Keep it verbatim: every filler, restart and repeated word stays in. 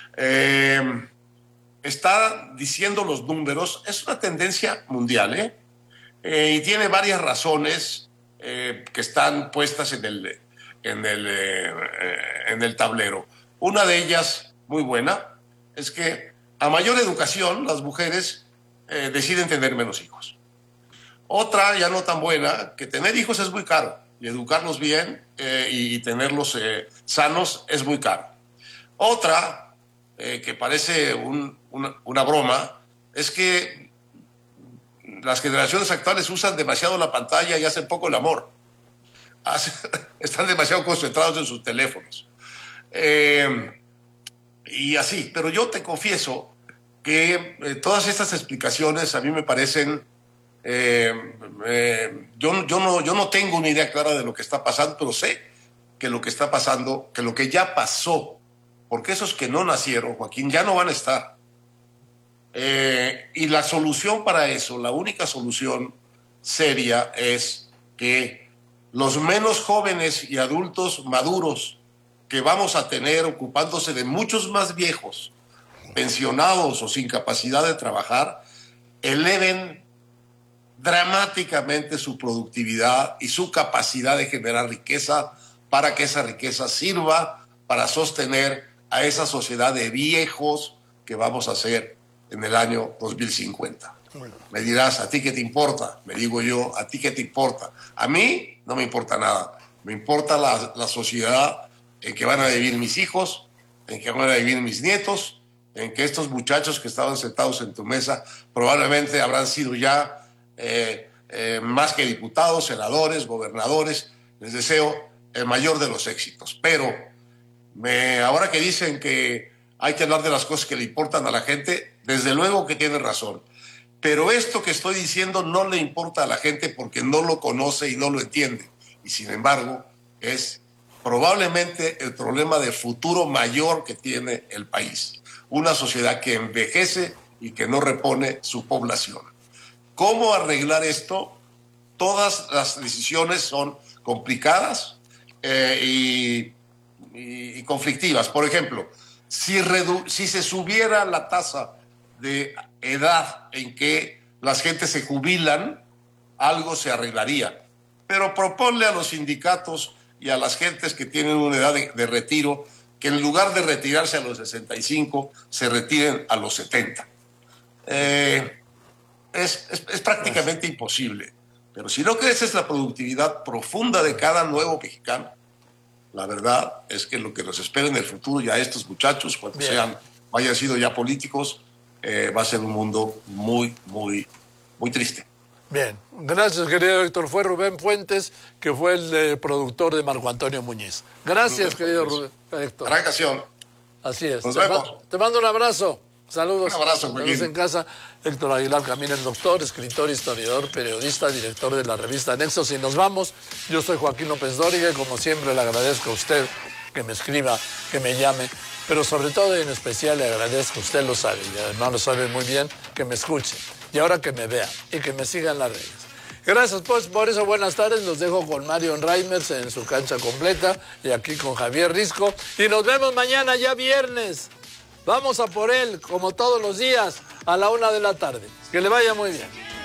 Eh, está diciendo los números, es una tendencia mundial, ¿eh? Eh, y tiene varias razones eh, que están puestas en el, en, el, eh, en el tablero. Una de ellas, muy buena, es que a mayor educación las mujeres eh, deciden tener menos hijos. Otra, ya no tan buena, que tener hijos es muy caro y educarlos bien eh, y tenerlos eh, sanos es muy caro. Otra, eh, que parece un, una, una broma, es que las generaciones actuales usan demasiado la pantalla y hacen poco el amor. Están demasiado concentrados en sus teléfonos. Eh, y así, pero yo te confieso que eh, todas estas explicaciones a mí me parecen... Eh, eh, yo, yo, no, yo no tengo una idea clara de lo que está pasando, pero sé que lo que está pasando, que lo que ya pasó, porque esos que no nacieron, Joaquín, ya no van a estar. Eh, y la solución para eso, la única solución seria es que los menos jóvenes y adultos maduros que vamos a tener ocupándose de muchos más viejos, pensionados o sin capacidad de trabajar, eleven dramáticamente su productividad y su capacidad de generar riqueza para que esa riqueza sirva para sostener a esa sociedad de viejos que vamos a hacer en el año dos mil cincuenta. Bueno. Me dirás, ¿a ti qué te importa? Me digo yo, ¿a ti qué te importa? A mí no me importa nada. Me importa la, la sociedad en que van a vivir mis hijos, en que van a vivir mis nietos, en que estos muchachos que estaban sentados en tu mesa probablemente habrán sido ya Eh, eh, más que diputados, senadores, gobernadores. Les deseo el mayor de los éxitos. Pero me, ahora que dicen que hay que hablar de las cosas que le importan a la gente, desde luego que tienen razón. Pero esto que estoy diciendo no le importa a la gente porque no lo conoce y no lo entiende. Y sin embargo, es probablemente el problema de futuro mayor que tiene el país. Una sociedad que envejece y que no repone su población. ¿Cómo arreglar esto? Todas las decisiones son complicadas eh, y, y, y conflictivas. Por ejemplo, si, redu- si se subiera la tasa de edad en que las gentes se jubilan, algo se arreglaría. Pero proponle a los sindicatos y a las gentes que tienen una edad de, de retiro que en lugar de retirarse a los sesenta y cinco, se retiren a los setenta. Eh... Es, es, es prácticamente imposible. Pero si no creces la productividad profunda de cada nuevo mexicano, la verdad es que lo que nos espera en el futuro ya estos muchachos, cuando Bien. sean, hayan sido ya políticos, eh, va a ser un mundo muy, muy, muy triste. Bien, gracias querido Héctor. Fue Rubén Fuentes, que fue el eh, productor de Marco Antonio Muñiz. Gracias, querido Rubén, Héctor. Gran ocasión. Así es. Nos te, vemos. ma- te mando un abrazo. Saludos. Un abrazo, Saludos en casa. Héctor Aguilar Camín, el doctor, escritor, historiador, periodista, director de la revista Nexos. Y nos vamos. Yo soy Joaquín López Dóriga y como siempre le agradezco a usted que me escriba, que me llame, pero sobre todo y en especial le agradezco, usted lo sabe y además lo sabe muy bien, que me escuche y ahora que me vea y que me siga en las redes. Gracias, pues, por eso buenas tardes. Los dejo con Mario Reimers en su cancha completa y aquí con Javier Risco. Y nos vemos mañana, ya viernes. Vamos a por él, como todos los días, a la una de la tarde. Que le vaya muy bien.